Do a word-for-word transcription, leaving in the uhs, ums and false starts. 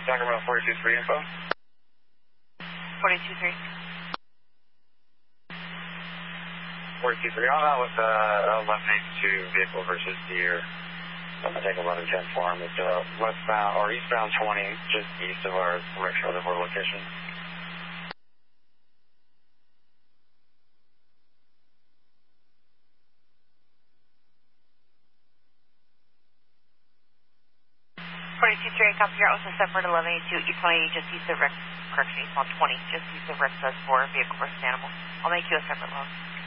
Sacramento forty-two three info. forty-two three. forty-two three, on that with uh, eleven eighty-two vehicle versus Deer. I'm going to take eleven ten for him. It's uh, westbound or eastbound twenty, just east of our commercial reservoir location. forty-two three, copy your also separate eleven eighty-two, East one eighty, just east of Rex, correction, East one twenty, just east of Rex Reservoir, vehicle versus animal. I'll make you a separate load.